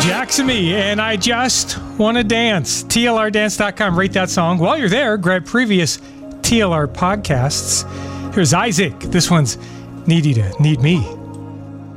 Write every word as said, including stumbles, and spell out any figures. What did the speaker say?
Jacksamy, and I just want to dance. T L R dance dot com. Rate that song. While you're there, grab previous T L R podcasts. Here's Isaac. This one's Need You to Need Me.